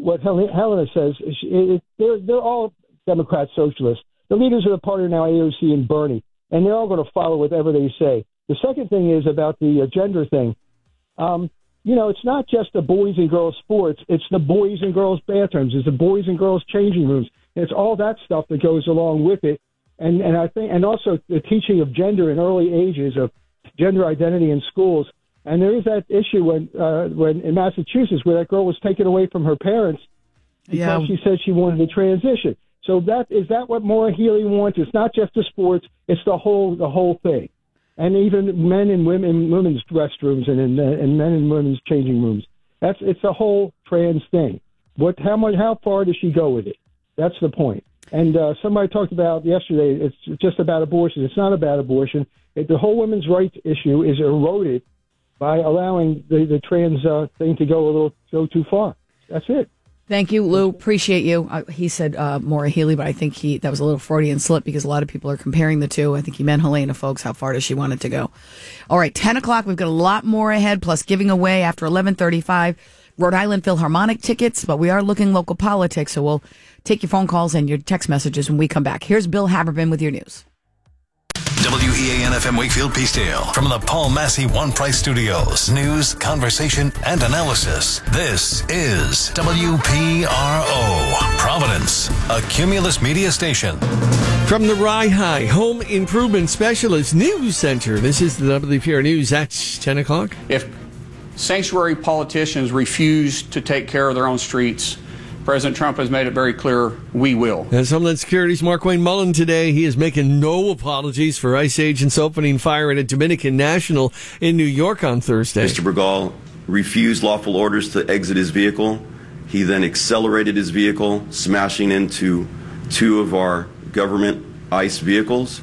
what Helena says, they're all Democrat socialists. The leaders of the party are now AOC and Bernie, and they're all going to follow whatever they say. The second thing is about the gender thing. It's not just the boys and girls sports. It's the boys and girls bathrooms. It's the boys and girls changing rooms. It's all that stuff that goes along with it. And I think, and also the teaching of gender in early ages, of gender identity in schools. And there is that issue when in Massachusetts where that girl was taken away from her parents because she said she wanted to transition. So is that what Maura Healey wants? It's not just the sports; it's the whole thing. And even men and women's restrooms and men and women's changing rooms. It's the whole trans thing. How far does she go with it? That's the point. And somebody talked about yesterday, it's just about abortion. It's not about abortion. The whole women's rights issue is eroded by allowing the trans thing to go too far. That's it. Thank you, Lou. Appreciate you. He said Maura Healey, but I think that was a little Freudian slip because a lot of people are comparing the two. I think he meant Helena, folks. How far does she want it to go? All right, 10 o'clock. We've got a lot more ahead, plus giving away after 11:35 Rhode Island Philharmonic tickets. But we are looking local politics, so we'll take your phone calls and your text messages when we come back. Here's Bill Haberman with your news. WEAN-FM Wakefield Peacedale from the Paul Massey One Price Studios. News, conversation, and analysis. This is WPRO, Providence, a Cumulus media station. From the Rye High Home Improvement Specialist News Center, this is the WPRO News at 10 o'clock. If sanctuary politicians refuse to take care of their own streets, President Trump has made it very clear we will. As Homeland Security's Markwayne Mullen today, he is making no apologies for ICE agents opening fire at a Dominican national in New York on Thursday. Mr. Bergal refused lawful orders to exit his vehicle. He then accelerated his vehicle, smashing into two of our government ICE vehicles,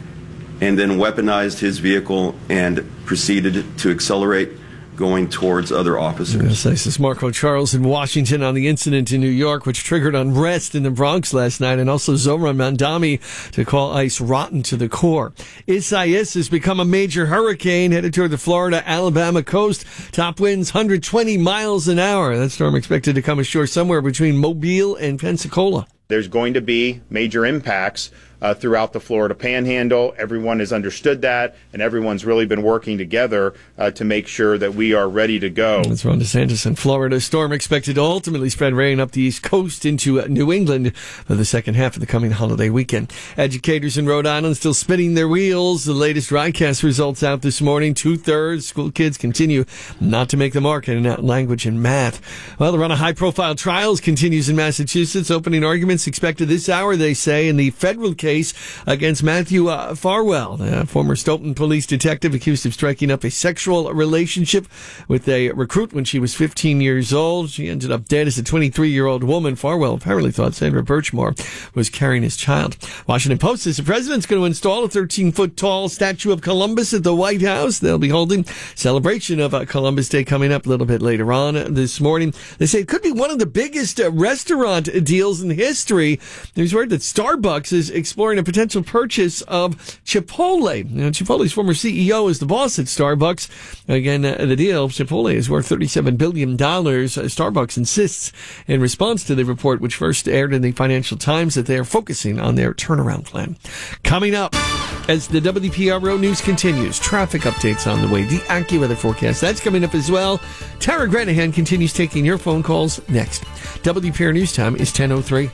and then weaponized his vehicle and proceeded to accelerate, going towards other officers. Yes, this is Marco Charles in Washington on the incident in New York, which triggered unrest in the Bronx last night, and also Zohran Mamdani to call ICE rotten to the core. Isaias has become a major hurricane headed toward the Florida-Alabama coast. Top winds 120 miles an hour. That storm expected to come ashore somewhere between Mobile and Pensacola. There's going to be major impacts throughout the Florida Panhandle. Everyone has understood that, and everyone's really been working together to make sure that we are ready to go. That's Ron DeSantis in Florida. Storm expected to ultimately spread rain up the East Coast into New England for the second half of the coming holiday weekend. Educators in Rhode Island still spinning their wheels. The latest RICAS results out this morning. 2/3 school kids continue not to make the mark in language and math. Well, the run of high-profile trials continues in Massachusetts. Opening arguments expected this hour, they say, in the federal case against Matthew Farwell, the former Stoughton police detective accused of striking up a sexual relationship with a recruit when she was 15 years old. She ended up dead as a 23-year-old woman. Farwell apparently thought Sandra Birchmore was carrying his child. Washington Post says the president's going to install a 13-foot tall statue of Columbus at the White House. They'll be holding celebration of Columbus Day coming up a little bit later on this morning. They say it could be one of the biggest restaurant deals in history. There's word that Starbucks is exploring a potential purchase of Chipotle. Chipotle's former CEO is the boss at Starbucks. Again, the deal, Chipotle is worth $37 billion. Starbucks insists in response to the report, which first aired in the Financial Times, that they are focusing on their turnaround plan. Coming up, as the WPRO news continues, traffic updates on the way, the AccuWeather forecast, that's coming up as well. Tara Granahan continues taking your phone calls next. WPRO News Time is 10:03.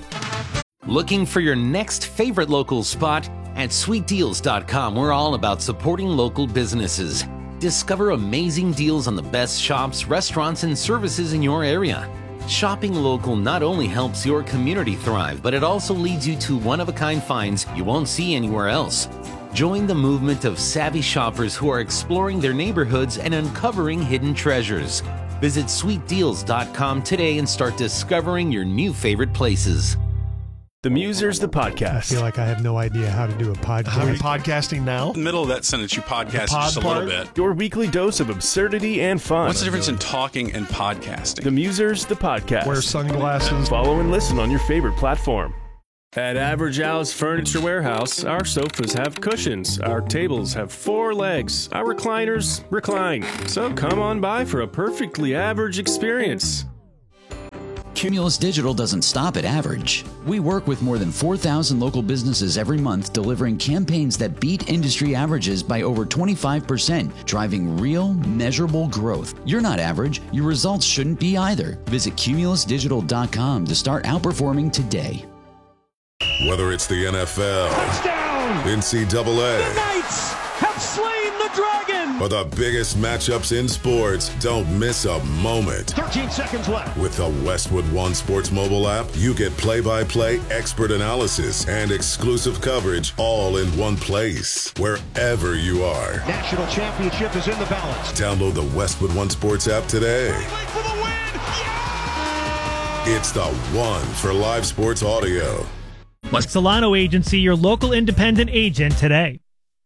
Looking for your next favorite local spot? At sweetdeals.com, we're all about supporting local businesses. Discover amazing deals on the best shops, restaurants, and services in your area. Shopping local not only helps your community thrive, but it also leads you to one-of-a-kind finds you won't see anywhere else. Join the movement of savvy shoppers who are exploring their neighborhoods and uncovering hidden treasures. Visit sweetdeals.com today and start discovering your new favorite places. The Musers, the podcast. I feel like I have no idea how to do a podcast. Are you podcasting now? In the middle of that sentence, you podcast just a little bit. Your weekly dose of absurdity and fun. What's the difference in talking and podcasting? The Musers, the podcast. Wear sunglasses. Follow and listen on your favorite platform. At Average Al's Furniture Warehouse, our sofas have cushions, our tables have 4 legs, our recliners recline. So come on by for a perfectly average experience. Cumulus Digital doesn't stop at average. We work with more than 4,000 local businesses every month, delivering campaigns that beat industry averages by over 25%, driving real, measurable growth. You're not average. Your results shouldn't be either. Visit cumulusdigital.com to start outperforming today. Whether it's the NFL, touchdown, NCAA, the Knights have slain the dragon, or the biggest matchups in sports, don't miss a moment. 13 seconds left. With the Westwood One Sports mobile app, you get play-by-play expert analysis and exclusive coverage all in one place, wherever you are. National championship is in the balance. Download the Westwood One Sports app today. For the win! Yeah! It's the one for live sports audio. Solano Agency, your local independent agent today.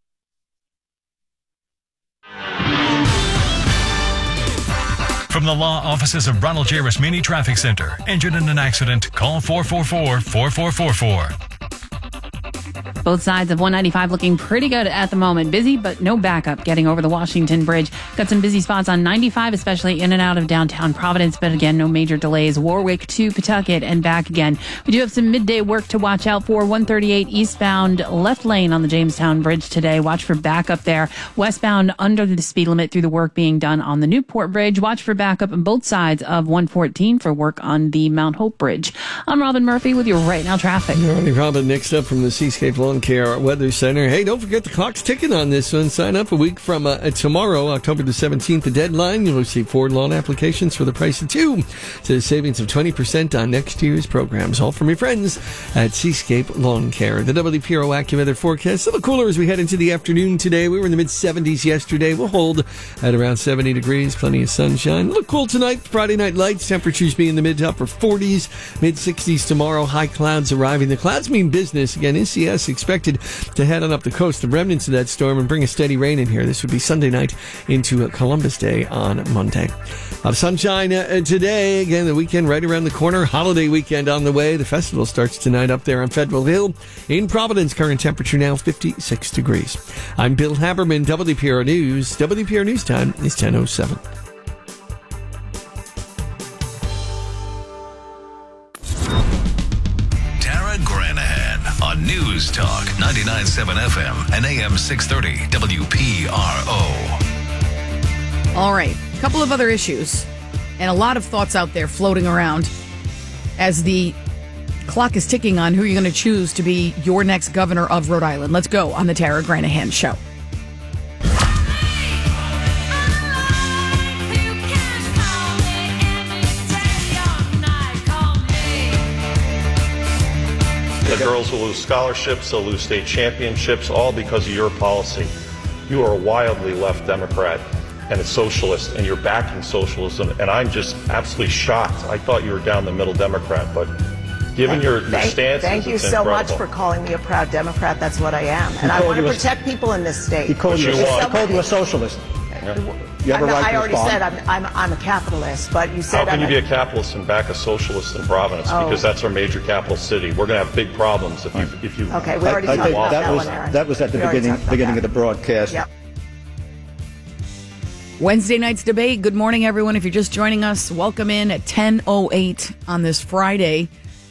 From the law offices of Ronald J. Rasmini Traffic Center. Injured in an accident? Call 444-4444. Both sides of 195 looking pretty good at the moment. Busy, but no backup getting over the Washington Bridge. Got some busy spots on 95, especially in and out of downtown Providence, but again, no major delays. Warwick to Pawtucket and back again. We do have some midday work to watch out for. 138 eastbound left lane on the Jamestown Bridge today. Watch for backup there. Westbound under the speed limit through the work being done on the Newport Bridge. Watch for backup on both sides of 114 for work on the Mount Hope Bridge. I'm Robin Murphy with your Right Now traffic. All right, Robin, next up from the Seascape Lawn Care Weather Center. Hey, don't forget the clock's ticking on this one. Sign up a week from tomorrow, October the 17th, the deadline. You'll receive 4 lawn applications for the price of 2. So savings of 20% on next year's programs. All from your friends at Seascape Lawn Care. The WPRO AccuWeather forecast. A little cooler as we head into the afternoon today. We were in the mid-70s yesterday. We'll hold at around 70 degrees. Plenty of sunshine. Look cool tonight. Friday night lights. Temperatures being in the mid to upper 40s. Mid-60s tomorrow. High clouds arriving. The clouds mean business. Again, NCS expected to head on up the coast, the remnants of that storm, and bring a steady rain in here. This would be Sunday night into Columbus Day on Monday. A lot of sunshine today. Again, the weekend right around the corner. Holiday weekend on the way. The festival starts tonight up there on Federal Hill in Providence. Current temperature now 56 degrees. I'm Bill Haberman, WPRO News. WPRO News time is 10:07. On News Talk 99.7 FM and AM 630 WPRO. All right, a couple of other issues and a lot of thoughts out there floating around as the clock is ticking on who you're going to choose to be your next governor of Rhode Island. Let's go on the Tara Granahan Show. The girls will lose scholarships, they'll lose state championships, all because of your policy. You are a wildly left Democrat and a socialist, and you're backing socialism, and I'm just absolutely shocked. I thought you were down the middle Democrat, but given your stance, thank you so much for calling me a proud Democrat. That's what I am, and I want to protect people in this state. He called you a socialist. You have a right I already said I'm a capitalist, but you said how can you be a capitalist and back a socialist in Providence? Because that's our major capital city. We're going to have big problems if you. Okay, we already talked about that one, Aaron. That was at the beginning of the broadcast. Yep. Wednesday night's debate. Good morning, everyone. If you're just joining us, welcome in at 10:08 on this Friday.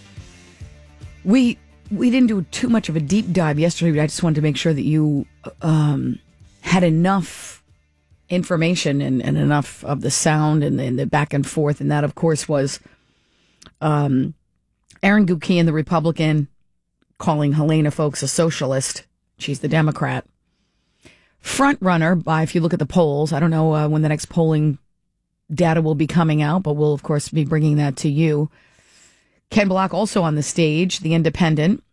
We didn't do too much of a deep dive yesterday, but I just wanted to make sure that you had enough information and enough of the sound and the back and forth. And that, of course, was Aaron Guckian, the Republican, calling Helena Foulkes a socialist. She's the Democrat. Front runner by, if you look at the polls, I don't know when the next polling data will be coming out, but we'll, of course, be bringing that to you. Ken Block also on the stage, the independent,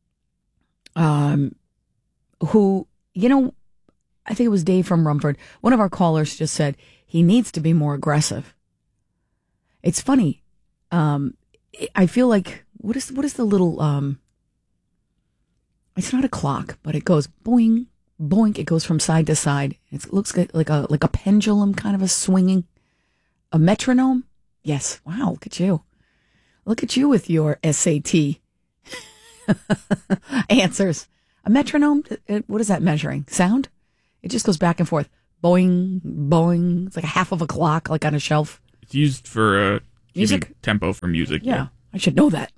who, I think it was Dave from Rumford. One of our callers just said he needs to be more aggressive. It's funny. I feel like what is the little? It's not a clock, but it goes boing, boink. It goes from side to side. It looks like a pendulum, kind of a swinging, a metronome. Yes. Wow. Look at you. Look at you with your SAT answers. A metronome. What is that measuring? Sound? It just goes back and forth. Boing, boing. It's like a half of a clock, like on a shelf. It's used for Music? Tempo for music. Yeah, I should know that.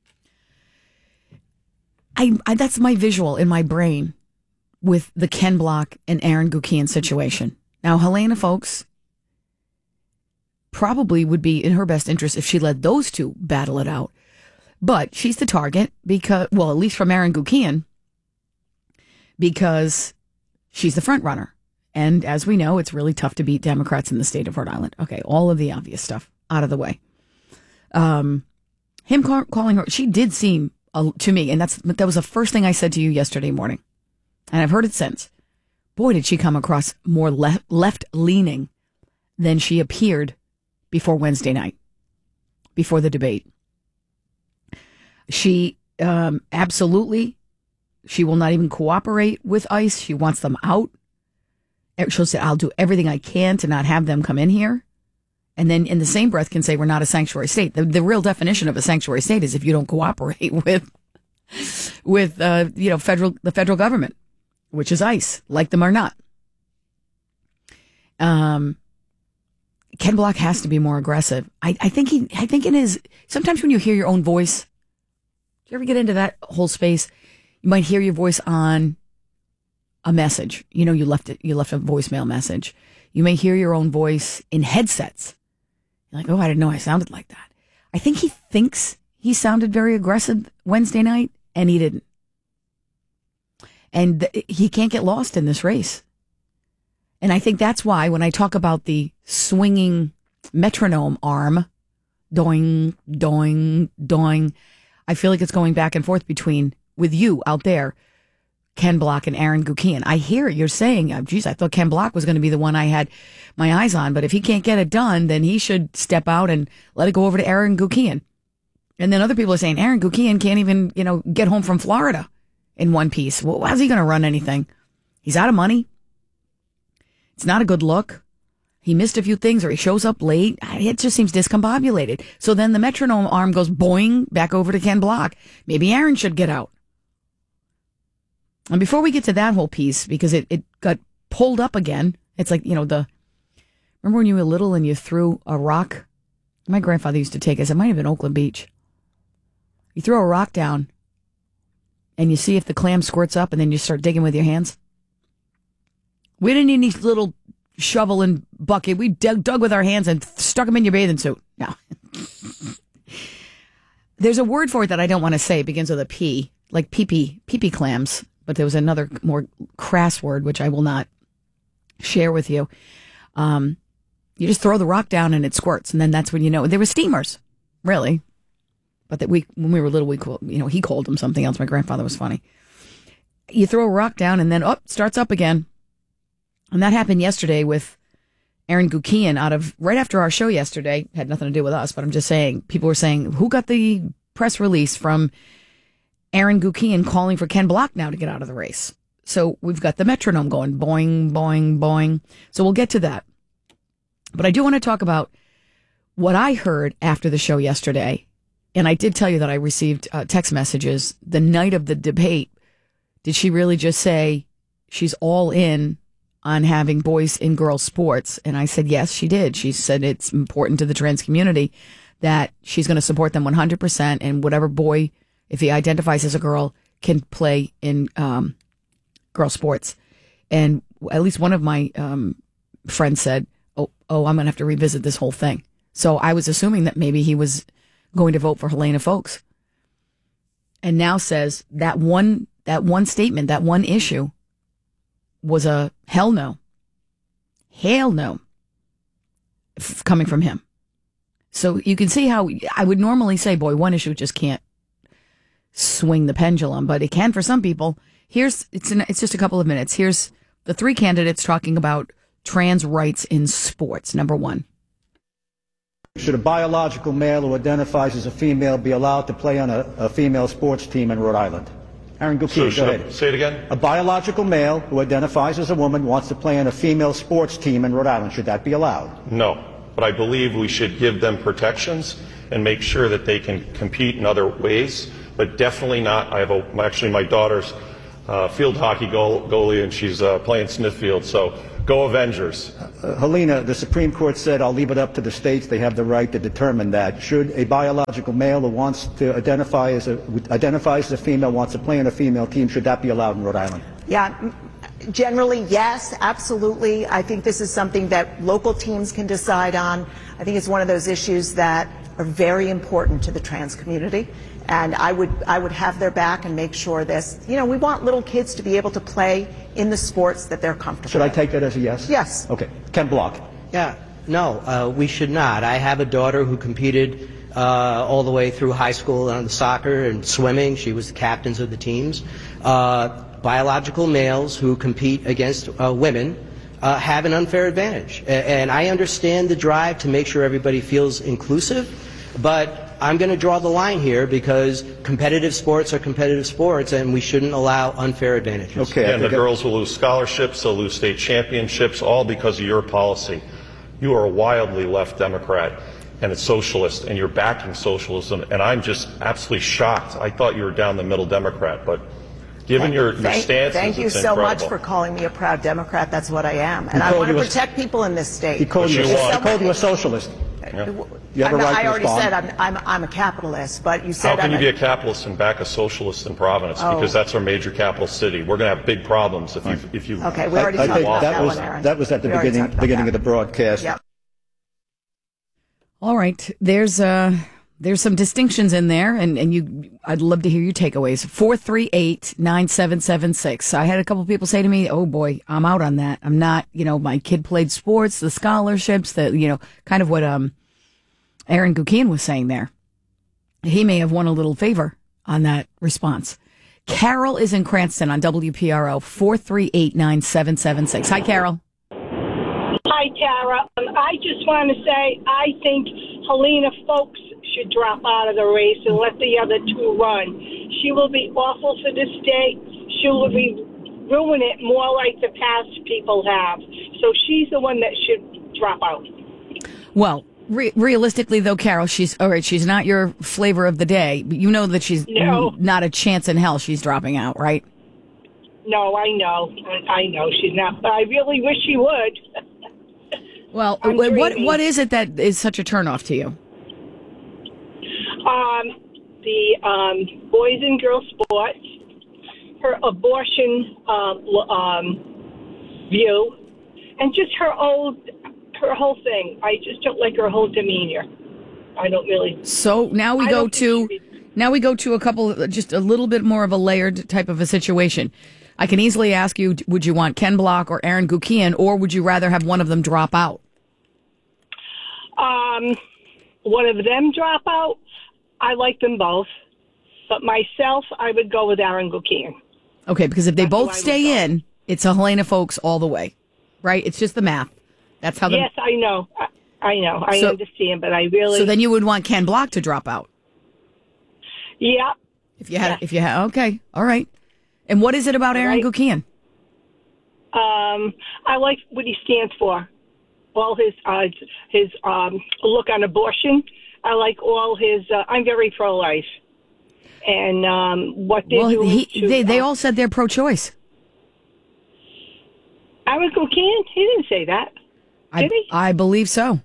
I that's my visual in my brain with the Ken Block and Aaron Gukian situation. Now, Helena Foulkes probably would be in her best interest if she let those two battle it out. But she's the target because, well, at least from Aaron Gukian, because she's the front runner. And as we know, it's really tough to beat Democrats in the state of Rhode Island. Okay, all of the obvious stuff out of the way. Him calling her, she did seem to me, and that was the first thing I said to you yesterday morning, and I've heard it since. Boy, did she come across more left-leaning than she appeared before Wednesday night, before the debate. She absolutely, she will not even cooperate with ICE. She wants them out. She'll say, I'll do everything I can to not have them come in here. And then in the same breath can say we're not a sanctuary state. The real definition of a sanctuary state is if you don't cooperate with the federal government, which is ICE, like them or not. Ken Block has to be more aggressive. I think in his, sometimes when you hear your own voice, do you ever get into that whole space? You might hear your voice on a message. You left a voicemail message. You may hear your own voice in headsets. You're like, oh, I didn't know I sounded like that. I think he thinks he sounded very aggressive Wednesday night, and he didn't. And he can't get lost in this race. And I think that's why when I talk about the swinging metronome arm, doing, doing, doing, I feel like it's going back and forth with you out there, Ken Block and Aaron Gukian. I hear you're saying, geez, I thought Ken Block was going to be the one I had my eyes on, but if he can't get it done, then he should step out and let it go over to Aaron Gukian. And then other people are saying Aaron Gukian can't even, get home from Florida in one piece. Well, how's he going to run anything? He's out of money. It's not a good look. He missed a few things or he shows up late. It just seems discombobulated. So then the metronome arm goes boing back over to Ken Block. Maybe Aaron should get out. And before we get to that whole piece, because it got pulled up again, it's like, remember when you were little and you threw a rock? My grandfather used to take us, it might have been Oakland Beach. You throw a rock down and you see if the clam squirts up and then you start digging with your hands. We didn't need any little shovel and bucket. We dug with our hands and stuck them in your bathing suit. No. There's a word for it that I don't want to say. It begins with a P, like pee-pee clams. But there was another more crass word, which I will not share with you. You just throw the rock down and it squirts. And then that's when you know. There were steamers, really. But when we were little, he called them something else. My grandfather was funny. You throw a rock down and then, starts up again. And that happened yesterday with Aaron Gukian right after our show yesterday. Had nothing to do with us, but I'm just saying, people were saying, who got the press release from Aaron Gukian calling for Ken Block now to get out of the race? So we've got the metronome going, boing, boing, boing. So we'll get to that. But I do want to talk about what I heard after the show yesterday. And I did tell you that I received text messages the night of the debate. Did she really just say she's all in on having boys in girls sports? And I said, yes, she did. She said it's important to the trans community that she's going to support them 100%. And whatever boy, if he identifies as a girl, can play in girl sports. And at least one of my friends said, oh, I'm going to have to revisit this whole thing. So I was assuming that maybe he was going to vote for Helena Foulkes. And now says that one statement, that one issue was a hell no. Hell no. Coming from him. So you can see how I would normally say, boy, one issue just can't swing the pendulum, but it can for some people. It's just a couple of minutes. Here's the three candidates talking about trans rights in sports. Number one. Should a biological male who identifies as a female be allowed to play on a female sports team in Rhode Island? Aaron Gukian, go ahead. Say it again. A biological male who identifies as a woman wants to play on a female sports team in Rhode Island. Should that be allowed? No, but I believe we should give them protections and make sure that they can compete in other ways, but definitely not. Actually my daughter's field hockey goalie, and she's playing Smithfield, so Go Avengers. Helena, the Supreme Court said, I'll leave it up to the states. They have the right to determine that. Should a biological male who wants to identifies as a female, wants to play on a female team, should that be allowed in Rhode Island? Yeah, generally, yes, absolutely. I think this is something that local teams can decide on. I think it's one of those issues that are very important to the trans community. And I would have their back and make sure this, we want little kids to be able to play in the sports that they're comfortable Should I in. take that as a yes? Yes. Okay. Ken Block. Yeah. No, we should not. I have a daughter who competed all the way through high school on the soccer and swimming. She was the captains of the teams. Biological males who compete against women have an unfair advantage. And I understand the drive to make sure everybody feels inclusive, but I'm going to draw the line here because competitive sports are competitive sports, and we shouldn't allow unfair advantages. Okay. And the girls will lose scholarships, they'll lose state championships, all because of your policy. You are a wildly left Democrat and a socialist, and you're backing socialism, and I'm just absolutely shocked. I thought you were down the middle Democrat, but given your stances, thank you it's so incredible. much for calling me a proud Democrat. That's what I am, and I want to protect people in this state. He called you a socialist. Yeah. You have a right I to already respond. said I'm a capitalist, but you said How can you be a capitalist and back a socialist in Providence? Because that's our major capital city. We're going to have big problems if you. Okay, we already talked about that one, Aaron. That was at the beginning of the broadcast. Yep. All right. There's some distinctions in there, and I'd love to hear your takeaways. 438-9776. I had a couple people say to me, oh boy, I'm out on that. I'm not, my kid played sports, the scholarships, kind of what Aaron Gukian was saying there. He may have won a little favor on that response. Carol is in Cranston on WPRO, 438-9776. Hi, Carol. Hi, Tara. I just want to say I think Helena Foulkes should drop out of the race and let the other two run. She will be awful for the state. She will ruin it more like the past people have. So she's the one that should drop out. Well, realistically, though, Carol, she's not your flavor of the day, but you know that she's not a chance in hell she's dropping out, right? No, I know she's not, but I really wish she would. Well, what is it that is such a turnoff to you? The boys and girls sports, her abortion view, and just her whole thing. I just don't like her whole demeanor. I don't really. So now we go to a couple, just a little bit more of a layered type of a situation. I can easily ask you, would you want Ken Block or Aaron Gukian, or would you rather have one of them drop out? One of them drop out. I like them both, but myself, I would go with Aaron Gukian. Okay, because if they both stay in, it's a Helena Foulkes all the way, right? It's just the math. That's how. Yes, I know. I understand, but I really. So then you would want Ken Block to drop out. Yeah. If you had, okay, all right. And what is it about Aaron Gukian? I like what he stands for. All his look on abortion. I like all his. I'm very pro-life, and what they're doing. They all said they're pro-choice. Aaron Gukian? He didn't say that. Did he? I believe so.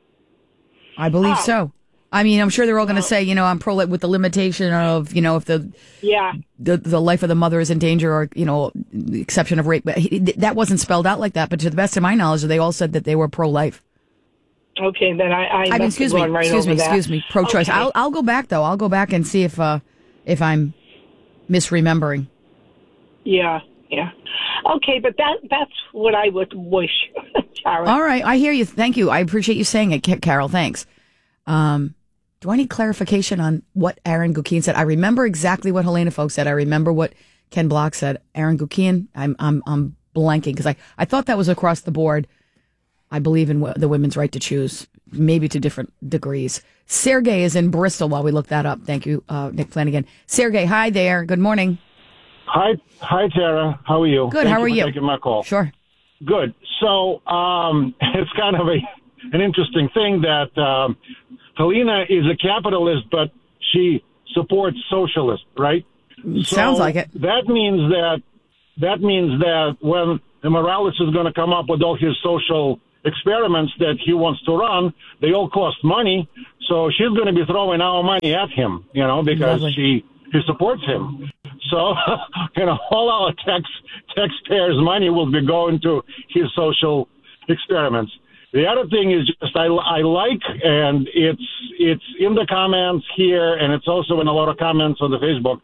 So. I mean, I'm sure they're all going to say, I'm pro-life with the limitation of, if the life of the mother is in danger or, the exception of rape. But that wasn't spelled out like that. But to the best of my knowledge, they all said that they were pro-life. Okay, then I mean, excuse me, pro-choice. Okay. I'll go back though. I'll go back and see if I'm misremembering. Yeah. Okay, but that's what I would wish, Tara. All right, I hear you. Thank you. I appreciate you saying it, Carol. Thanks. Do I need clarification on what Aaron Gukian said? I remember exactly what Helena Foulkes said. I remember what Ken Block said. Aaron Gukian, I'm blanking because I thought that was across the board. I believe in the women's right to choose, maybe to different degrees. Sergey is in Bristol while we look that up. Thank you, Nick Flanagan. Sergey, hi there. Good morning. Hi, Tara. How are you? Good. How are you? Taking my call. Sure. Good. So it's kind of an interesting thing that Helena is a capitalist, but she supports socialists, right? Sounds like it. That means that when Morales is going to come up with all his social experiments that he wants to run. They all cost money, so she's going to be throwing our money at him, because she supports him. So, all our taxpayers' money will be going to his social experiments. The other thing is just I like, and it's in the comments here, and it's also in a lot of comments on the Facebook,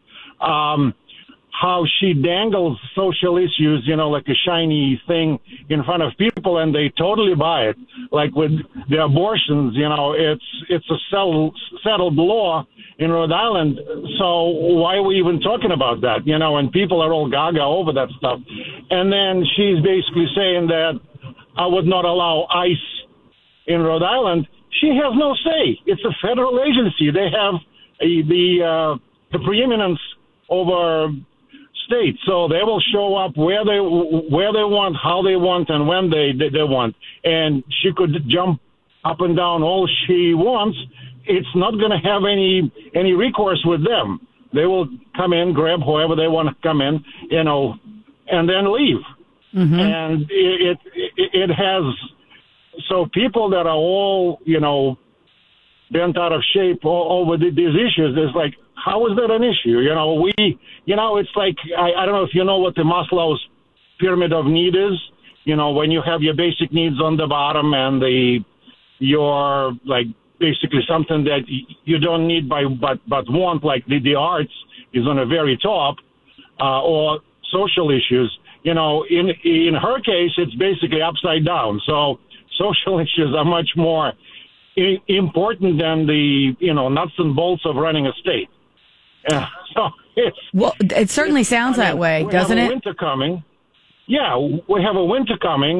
how she dangles social issues, like a shiny thing in front of people, and they totally buy it. Like with the abortions, it's a settled law in Rhode Island, so why are we even talking about that? And people are all gaga over that stuff. And then she's basically saying that I would not allow ICE in Rhode Island. She has no say. It's a federal agency. They have the preeminence over states, so they will show up where they want, how they want, and when they want. And she could jump up and down all she wants. It's not going to have any recourse with them. They will come in, grab whoever they want to come in, and then leave. Mm-hmm. And it has, so people that are all, bent out of shape over these issues is like, how is that an issue? It's like, I don't know if you know what the Maslow's pyramid of need is, when you have your basic needs on the bottom and your like basically something that you don't need but want, like the arts is on the very top, or social issues. In her case, it's basically upside down. So social issues are much more important than the, nuts and bolts of running a state. So it certainly sounds that way, doesn't it? We have a winter coming. Yeah, we have a winter coming.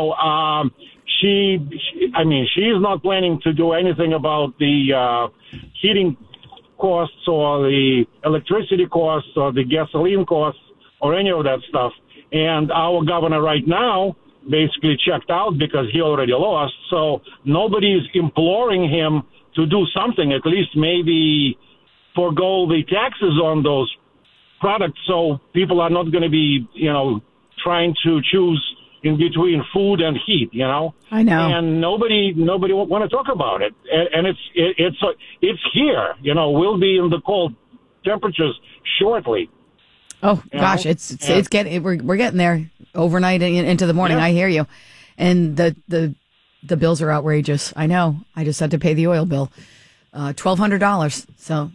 She is not planning to do anything about the heating costs or the electricity costs or the gasoline costs or any of that stuff. And our governor right now basically checked out because he already lost. So nobody's imploring him to do something, at least maybe forego the taxes on those products so people are not going to be, trying to choose in between food and heat, I know. And nobody want to talk about it. And it's here, we'll be in the cold temperatures shortly. Oh gosh, it's getting, we're getting there overnight into the morning. Yeah. I hear you. And the bills are outrageous. I know. I just had to pay the oil bill, $1,200. So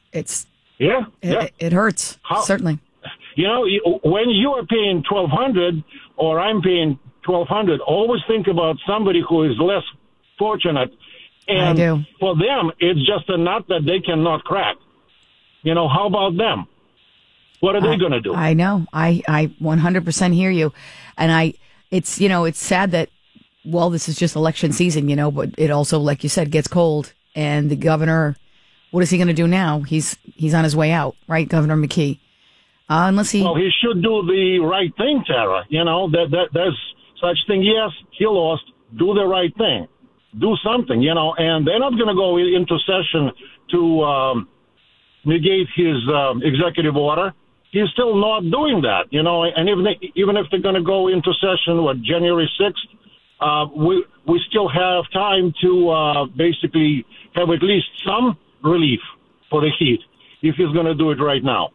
it hurts. Certainly. When you are paying $1,200 or I'm paying $1,200, always think about somebody who is less fortunate. And I do. For them, it's just a nut that they cannot crack. How about them? What are they going to do? I know. I 100% hear you. And it's sad that, this is just election season, but it also, like you said, gets cold. And the governor, what is he going to do now? He's on his way out, right? Governor McKee. Unless he... Well, he should do the right thing, Tara. There's such thing. Yes, he lost. Do the right thing. Do something, and they're not going to go into session to negate his executive order. He's still not doing that, and even if they're going to go into session, January 6th, we still have time to basically have at least some relief for the heat if he's going to do it right now.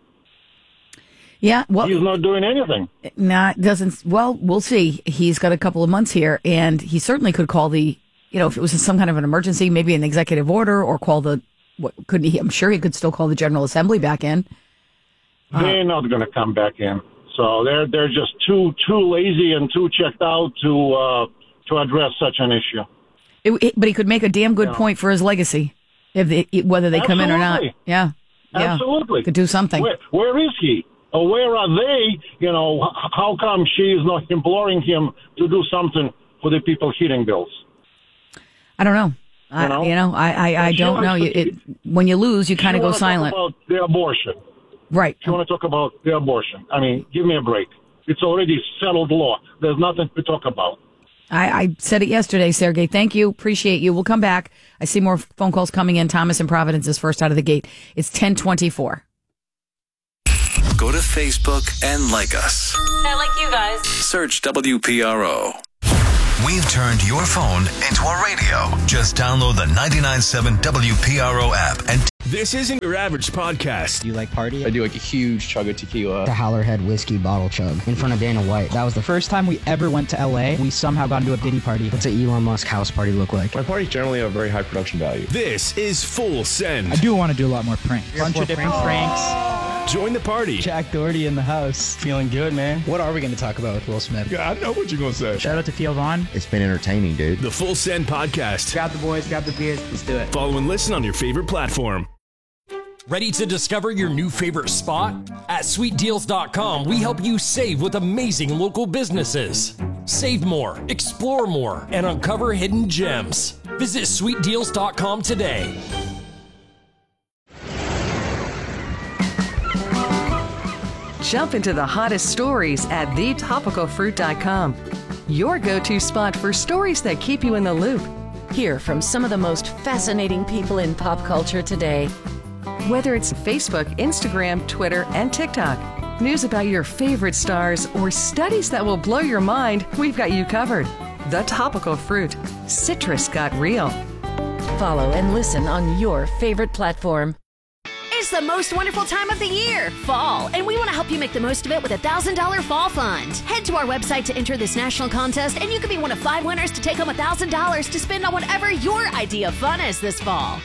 Yeah, well, he's not doing anything. We'll see. He's got a couple of months here, and he certainly could call if it was some kind of an emergency, maybe an executive order, or call I'm sure he could still call the General Assembly back in. They're not going to come back in. So they're just too lazy and too checked out to address such an issue. But he could make a damn good point for his legacy, whether they come in or not. Yeah. Absolutely. Could do something. Where is he? Or where are they? How come she is not imploring him to do something for the people heating bills? I don't know. I don't know. When you lose, you kind of go silent. About the abortion. Right. You want to talk about the abortion. I mean, give me a break. It's already settled law. There's nothing to talk about. I said it yesterday, Sergey. Thank you. Appreciate you. We'll come back. I see more phone calls coming in. Thomas in Providence is first out of the gate. It's 10:24. Go to Facebook and like us. I like you guys. Search WPRO. We've turned your phone into a radio. Just download the 99.7 WPRO app and This isn't your average podcast. You like party? I do like a huge chug of tequila. The Howlerhead whiskey bottle chug in front of Dana White. That was the first time we ever went to LA. We somehow got into a Diddy party. What's an Elon Musk house party look like? My parties generally have a very high production value. This is Full Send. I do want to do a lot more pranks. Bunch of different pranks. Join the party. Jack Doherty in the house. Feeling good, man. What are we going to talk about with Will Smith? Yeah, I know what you're going to say. Shout out to Theo Vaughn. It's been entertaining, dude. The Full Send podcast. Grab the boys, grab the beers. Let's do it. Follow and listen on your favorite platform. Ready to discover your new favorite spot? At SweetDeals.com, we help you save with amazing local businesses. Save more, explore more, and uncover hidden gems. Visit SweetDeals.com today. Jump into the hottest stories at TheTopicalFruit.com. Your go-to spot for stories that keep you in the loop. Hear from some of the most fascinating people in pop culture today. Whether it's Facebook, Instagram, Twitter, and TikTok, news about your favorite stars, or studies that will blow your mind, we've got you covered. The Topical Fruit. Citrus got real. Follow and listen on your favorite platform. It's the most wonderful time of the year, fall, and we want to help you make the most of it with a $1,000 fall fund. Head to our website to enter this national contest, and you could be one of 5 winners to take home $1,000 to spend on whatever your idea of fun is this fall.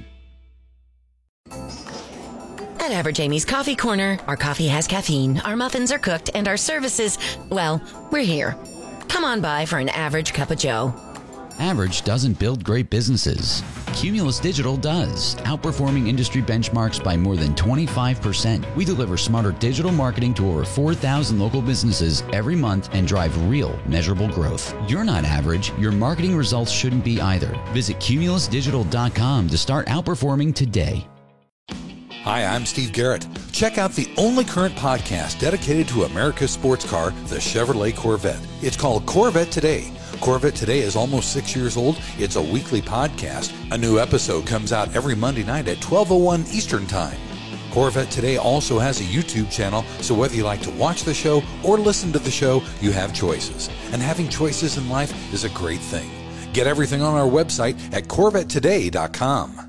At Average Amy's Coffee Corner, our coffee has caffeine, our muffins are cooked, and our services, well, we're here. Come on by for an average cup of joe. Average doesn't build great businesses. Cumulus Digital does, outperforming industry benchmarks by more than 25%. We deliver smarter digital marketing to over 4,000 local businesses every month and drive real, measurable growth. You're not average. Your marketing results shouldn't be either. Visit cumulusdigital.com to start outperforming today. Hi, I'm Steve Garrett. Check out the only current podcast dedicated to America's sports car, the Chevrolet Corvette. It's called Corvette Today. Corvette Today is almost 6 years old. It's a weekly podcast. A new episode comes out every Monday night at 12:01 Eastern Time. Corvette Today also has a YouTube channel, so whether you like to watch the show or listen to the show, you have choices. And having choices in life is a great thing. Get everything on our website at CorvetteToday.com.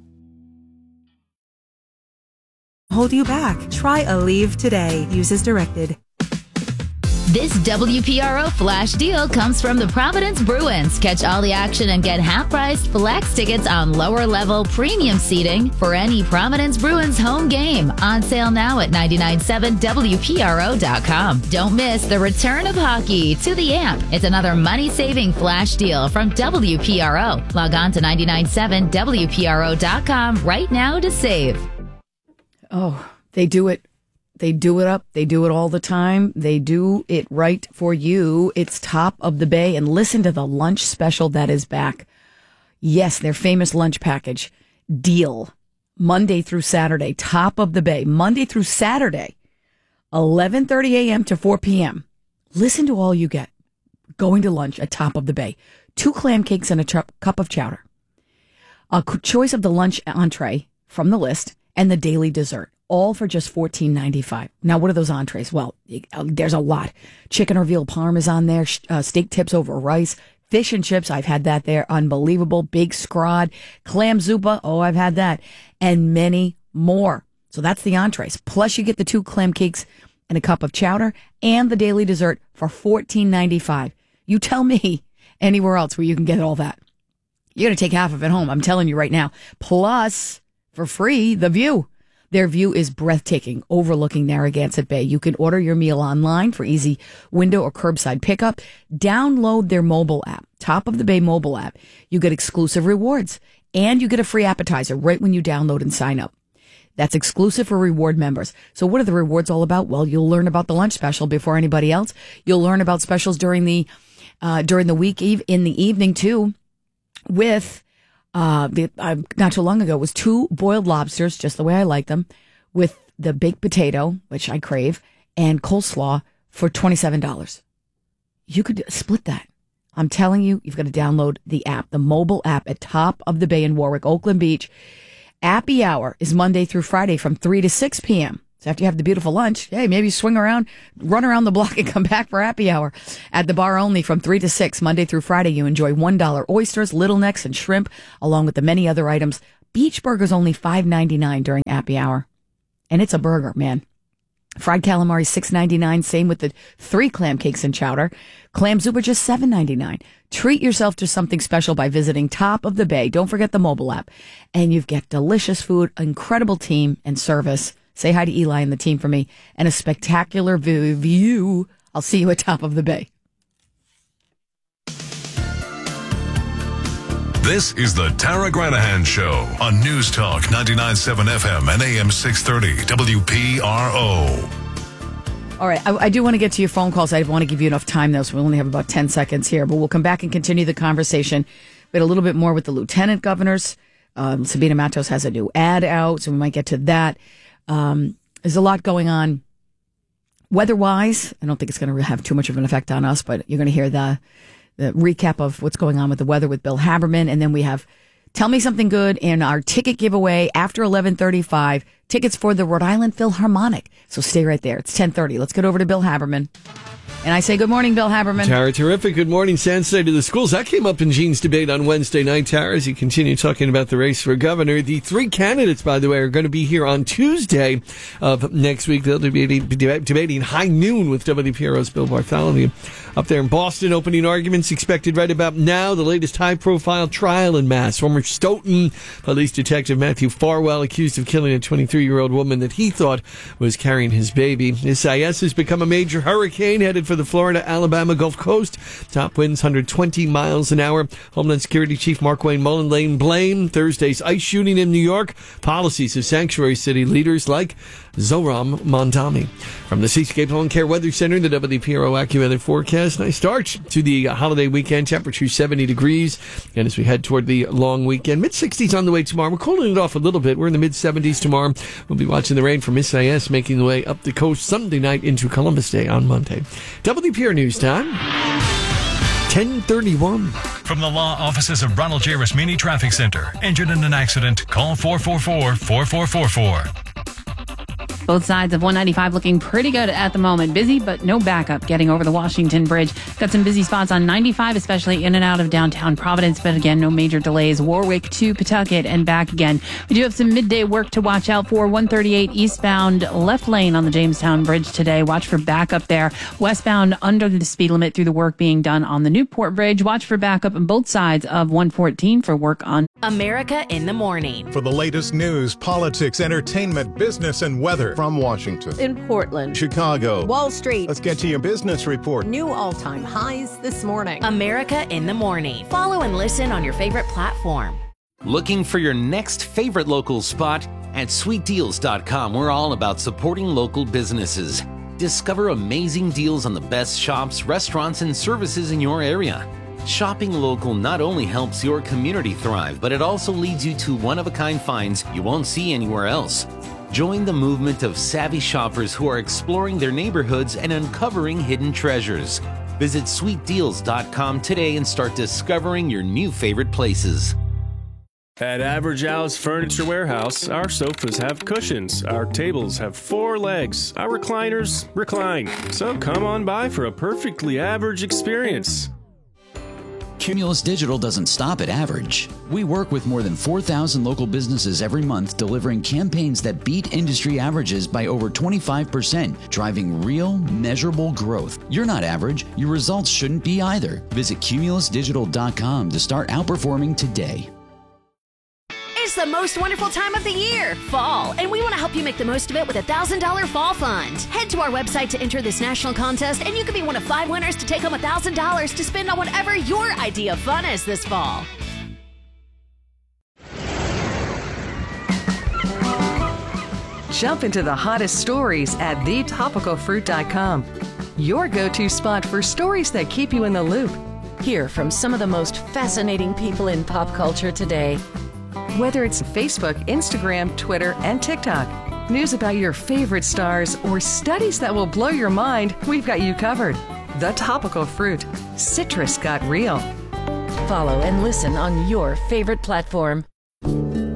Hold you back. Try Aleve today. Use as directed. This WPRO flash deal comes from the Providence Bruins. Catch all the action and get half-priced flex tickets on lower-level premium seating for any Providence Bruins home game. On sale now at 997WPRO.com. Don't miss the return of hockey to the AMP. It's another money-saving flash deal from WPRO. Log on to 997WPRO.com right now to save. Oh, they do it. They do it up. They do it all the time. They do it right for you. It's Top of the Bay. And listen to the lunch special that is back. Yes, their famous lunch package deal. Monday through Saturday. Top of the Bay. Monday through Saturday. 11:30 a.m. to 4 p.m. Listen to all you get. Going to lunch at Top of the Bay. 2 clam cakes and a cup of chowder. A choice of the lunch entree from the list. And the daily dessert, all for just $14.95. Now, what are those entrees? Well, there's a lot. Chicken or veal parm is on there, steak tips over rice, fish and chips. I've had that there. Unbelievable. Big scrod, clam zuppa. Oh, I've had that. And many more. So that's the entrees. Plus, you get the 2 clam cakes and a cup of chowder and the daily dessert for $14.95. You tell me anywhere else where you can get all that. You're going to take half of it home. I'm telling you right now. Plus, for free, the view. Their view is breathtaking, overlooking Narragansett Bay. You can order your meal online for easy window or curbside pickup. Download their mobile app, Top of the Bay mobile app. You get exclusive rewards, and you get a free appetizer right when you download and sign up. That's exclusive for reward members. So what are the rewards all about? Well, you'll learn about the lunch special before anybody else. You'll learn about specials during the week, in the evening too, with not too long ago, it was 2 boiled lobsters, just the way I like them, with the baked potato, which I crave, and coleslaw for $27. You could split that. I'm telling you, you've got to download the app, the mobile app at Top of the Bay in Warwick, Oakland Beach. Appy hour is Monday through Friday from 3 to 6 p.m. So after you have the beautiful lunch, hey, maybe swing around, run around the block and come back for happy hour. At the bar only from 3 to 6, Monday through Friday, you enjoy $1 oysters, little necks, and shrimp, along with the many other items. Beach burgers only $5.99 during happy hour. And it's a burger, man. Fried calamari $6.99. Same with the 3 clam cakes and chowder. Clam soup are just $7.99. Treat yourself to something special by visiting Top of the Bay. Don't forget the mobile app. And you've got delicious food, incredible team and service. Say hi to Eli and the team for me. And a spectacular view. I'll see you at Top of the Bay. This is the Tara Granahan Show on News Talk 99.7 FM and AM 630 WPRO. All right, I do want to get to your phone calls. I want to give you enough time, though, so we only have about 10 seconds here. But we'll come back and continue the conversation. We had a little bit more with the lieutenant governors. Sabina Matos has a new ad out, so we might get to that. There's a lot going on weather-wise. I don't think it's going to have too much of an effect on us, but you're going to hear the recap of what's going on with the weather with Bill Haberman. And then we have Tell Me Something Good in our ticket giveaway after 11:35. Tickets for the Rhode Island Philharmonic. So stay right there. It's 10:30. Let's get over to Bill Haberman. And I say good morning, Bill Haberman. Tara, terrific. Good morning. Sans State to the schools. That came up in Gene's debate on Wednesday night, Tara, as you continue talking about the race for governor. The 3 candidates, by the way, are going to be here on Tuesday of next week. They'll be debating high noon with WPRO's Bill Bartholomew. Up there in Boston, opening arguments expected right about now. The latest high-profile trial in Mass. Former Stoughton Police Detective Matthew Farwell accused of killing a 23-year-old woman that he thought was carrying his baby. Isaias has become a major hurricane headed for the Florida-Alabama Gulf Coast. Top winds 120 miles an hour. Homeland Security Chief Markwayne Mullen blamed Thursday's ice shooting in New York policies of sanctuary city leaders like Zohran Mamdani. From the Seascape Lawn Care Weather Center, the WPRO AccuWeather forecast. Nice start to the holiday weekend. Temperature 70 degrees. And as we head toward the long weekend, mid-60s on the way tomorrow. We're cooling it off a little bit. We're in the mid-70s tomorrow. We'll be watching the rain from Isaias making the way up the coast Sunday night into Columbus Day on Monday. WPR News Time. 10:31. From the law offices of Ronald J. Rasmini Traffic Center. Injured in an accident? Call 444-4444. Both sides of 195 looking pretty good at the moment. Busy, but no backup getting over the Washington Bridge. Got some busy spots on 95, especially in and out of downtown Providence. But again, no major delays. Warwick to Pawtucket and back again. We do have some midday work to watch out for. 138 eastbound left lane on the Jamestown Bridge today. Watch for backup there. Westbound under the speed limit through the work being done on the Newport Bridge. Watch for backup on both sides of 114 for work on America in the Morning. For the latest news, politics, entertainment, business, and weather from Washington, in Portland, Chicago, Wall Street. Let's get to your business report. New all-time highs this morning. America in the Morning. Follow and listen on your favorite platform. Looking for your next favorite local spot? At sweetdeals.com, we're all about supporting local businesses. Discover amazing deals on the best shops, restaurants, and services in your area. Shopping local not only helps your community thrive, but it also leads you to one-of-a-kind finds you won't see anywhere else. Join the movement of savvy shoppers who are exploring their neighborhoods and uncovering hidden treasures. Visit sweetdeals.com today and start discovering your new favorite places. At Average Al's Furniture Warehouse, our sofas have cushions, our tables have 4 legs, our recliners recline. So come on by for a perfectly average experience. Cumulus Digital doesn't stop at average. We work with more than 4,000 local businesses every month, delivering campaigns that beat industry averages by over 25%, driving real, measurable growth. You're not average. Your results shouldn't be either. Visit cumulusdigital.com to start outperforming today. It's the most wonderful time of the year, fall, and we want to help you make the most of it with a $1,000 fall fund. Head to our website to enter this national contest, and you could be one of 5 winners to take home $1,000 to spend on whatever your idea of fun is this fall. Jump into the hottest stories at thetopicalfruit.com. Your go-to spot for stories that keep you in the loop. Hear from some of the most fascinating people in pop culture today. Whether it's Facebook, Instagram, Twitter, and TikTok, news about your favorite stars, or studies that will blow your mind, we've got you covered. The Topical Fruit. Citrus got real. Follow and listen on your favorite platform.